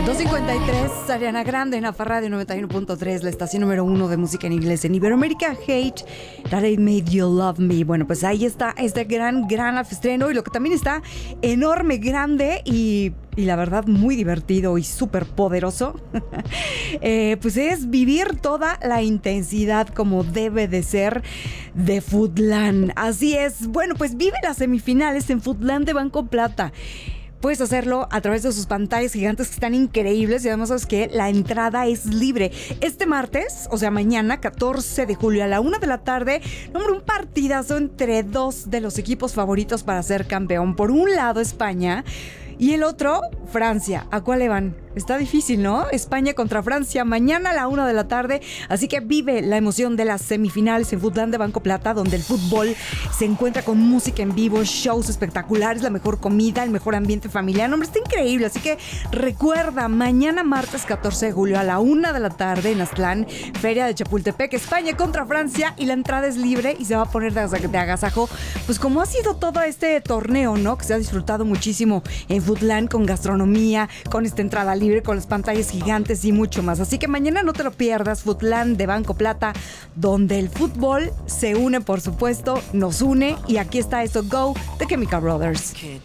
2:53, Ariana Grande en AFA Radio 91.3, la estación número 1 de música en inglés en Iberoamérica. Hate That It Made You Love Me. Bueno, pues ahí está este gran estreno, y lo que también está enorme, grande y la verdad muy divertido y súper poderoso, pues es vivir toda la intensidad como debe de ser de Foodland. Así es. Bueno, pues vive las semifinales en Foodland de Banco Plata. Puedes hacerlo a través de sus pantallas gigantes que están increíbles, y además sabes que la entrada es libre. Este martes, o sea mañana, 14 de julio a la 1 de la tarde, hombre, un partidazo entre dos de los equipos favoritos para ser campeón. Por un lado España y el otro Francia. ¿A cuál le van? Está difícil, ¿no? España contra Francia, mañana a la 1 de la tarde. Así que vive la emoción de las semifinales en Foodland de Banco Plata, donde el fútbol se encuentra con música en vivo, shows espectaculares, la mejor comida, el mejor ambiente familiar. Hombre, está increíble. Así que recuerda, mañana martes 14 de julio a la 1 de la tarde en Aztlán, Feria de Chapultepec, España contra Francia, y la entrada es libre y se va a poner de agasajo, pues como ha sido todo este torneo, ¿no? Que se ha disfrutado muchísimo en Foodland, con gastronomía, con esta entrada libre, con las pantallas gigantes y mucho más. Así que mañana no te lo pierdas, Foodland de Banco Plata, donde el fútbol se une, por supuesto, nos une, y aquí está eso, Go, de Chemical Brothers.